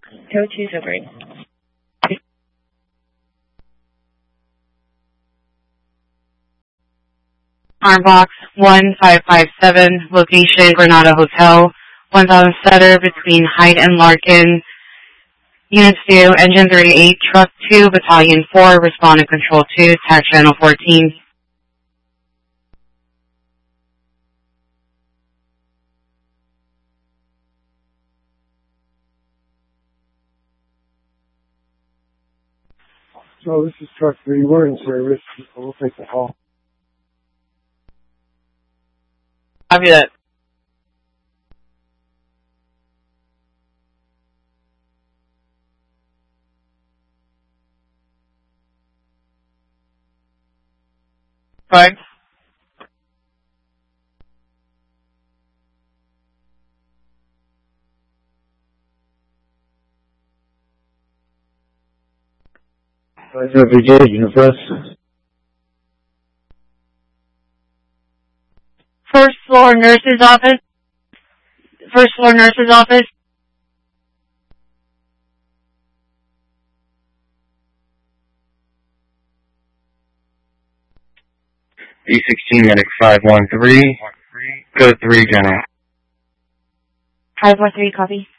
Code 2 sobering. Armbox 1557, location Granada Hotel, 1000 Setter between Hyde and Larkin. Units 2, Engine 38, Truck 2, Battalion 4, respond to Control 2, TAC Channel 14. So this is Truck 3, we're in service, we'll take the call. Copy that. Fine. Every day, Unipress. First floor nurse's office. First floor nurse's office. B16 Medic 513, code 3 General. 513, copy.